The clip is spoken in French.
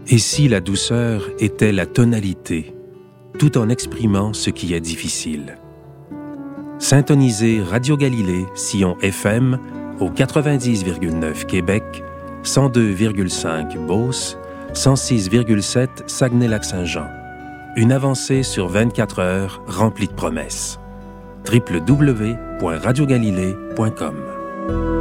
Et si la douceur était la tonalité, tout en exprimant ce qui est difficile? Syntonisez Radio Galilée, Sillon FM, au 90,9 Québec, 102,5 Beauce, 106,7 Saguenay-Lac-Saint-Jean. Une avancée sur 24 heures remplie de promesses. www.radiogalilée.com